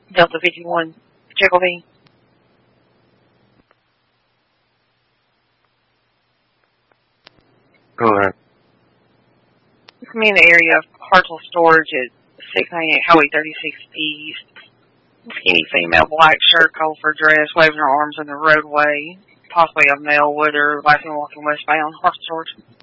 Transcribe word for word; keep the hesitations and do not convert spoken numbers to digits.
Delta fifty-one, Chickleby. Go ahead. I'm in the area of Hartsel Storage at six ninety-eight Highway thirty-six East. Skinny female, black shirt, colorful dress, waving her arms in the roadway. Possibly a male with her, last one walking westbound, Hartsel Storage.